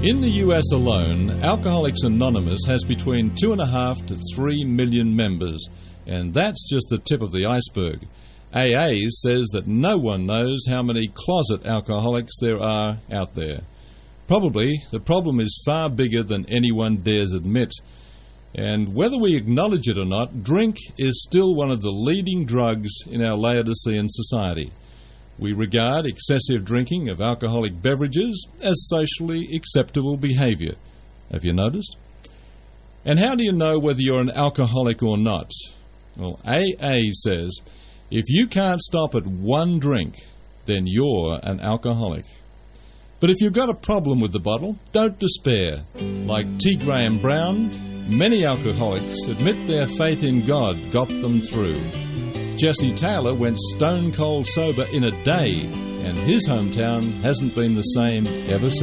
In the US alone, Alcoholics Anonymous has between 2.5 to 3 million members, and that's just the tip of the iceberg. AA says that no one knows how many closet alcoholics there are out there. Probably the problem is far bigger than anyone dares admit. And whether we acknowledge it or not, drink is still one of the leading drugs in our Laodicean society. We regard excessive drinking of alcoholic beverages as socially acceptable behaviour. Have you noticed? And how do you know whether you're an alcoholic or not? Well, AA says, if you can't stop at one drink, then you're an alcoholic. But if you've got a problem with the bottle, don't despair. Like T. Graham Brown, many alcoholics admit their faith in God got them through. Jesse Taylor went stone cold sober in a day, and his hometown hasn't been the same ever since.